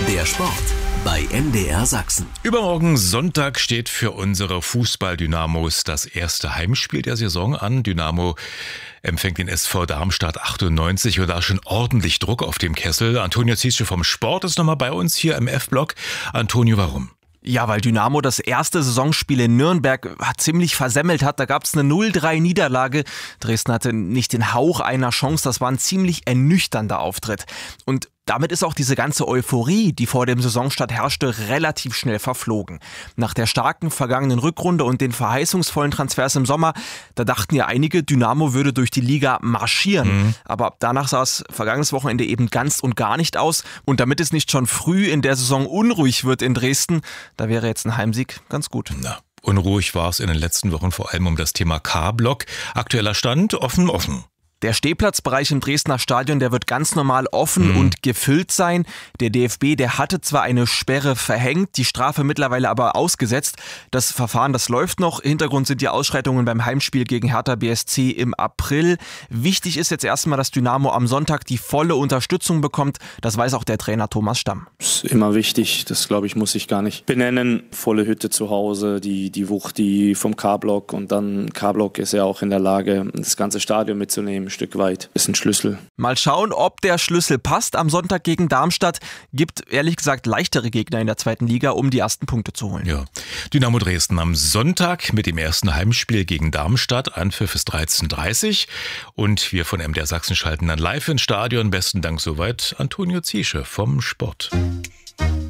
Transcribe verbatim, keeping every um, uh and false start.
Der Sport bei M D R Sachsen. Übermorgen Sonntag steht für unsere Fußball-Dynamos das erste Heimspiel der Saison an. Dynamo empfängt den S V Darmstadt achtundneunzig und da schon ordentlich Druck auf dem Kessel. Antonio Ziesche vom Sport ist nochmal bei uns hier im F-Block. Antonio, warum? Ja, weil Dynamo das erste Saisonspiel in Nürnberg ziemlich versemmelt hat. Da gab es eine null drei Niederlage. Dresden hatte nicht den Hauch einer Chance. Das war ein ziemlich ernüchternder Auftritt. Und damit ist auch diese ganze Euphorie, die vor dem Saisonstart herrschte, relativ schnell verflogen. Nach der starken vergangenen Rückrunde und den verheißungsvollen Transfers im Sommer, da dachten ja einige, Dynamo würde durch die Liga marschieren. Mhm. Aber danach sah es vergangenes Wochenende eben ganz und gar nicht aus. Und damit es nicht schon früh in der Saison unruhig wird in Dresden, da wäre jetzt ein Heimsieg ganz gut. Na, unruhig war es in den letzten Wochen vor allem um das Thema K-Block. Aktueller Stand, offen, offen. Der Stehplatzbereich im Dresdner Stadion, der wird ganz normal offen mhm. und gefüllt sein. Der D F B, der hatte zwar eine Sperre verhängt, die Strafe mittlerweile aber ausgesetzt. Das Verfahren, das läuft noch. Hintergrund sind die Ausschreitungen beim Heimspiel gegen Hertha B S C im April. Wichtig ist jetzt erstmal, dass Dynamo am Sonntag die volle Unterstützung bekommt. Das weiß auch der Trainer Thomas Stamm. Das ist immer wichtig, das glaube ich, muss ich gar nicht benennen. Volle Hütte zu Hause, die, die Wucht die vom K-Block und dann K-Block ist ja auch in der Lage, das ganze Stadion mitzunehmen. Ein Stück weit ist ein Schlüssel. Mal schauen, ob der Schlüssel passt am Sonntag gegen Darmstadt. Gibt ehrlich gesagt leichtere Gegner in der zweiten Liga, um die ersten Punkte zu holen. Ja. Dynamo Dresden am Sonntag mit dem ersten Heimspiel gegen Darmstadt. Anpfiff ist dreizehn Uhr dreißig. Und wir von M D R Sachsen schalten dann live ins Stadion. Besten Dank soweit Antonio Ziesche vom Sport.